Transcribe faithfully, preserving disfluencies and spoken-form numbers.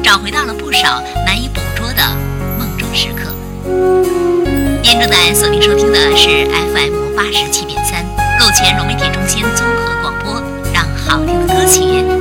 找回到了不少难以捕捉的梦中时刻。您正在锁定收听的是 F M 八十七点三 购钱融媒体中心综合广播，让好听的歌曲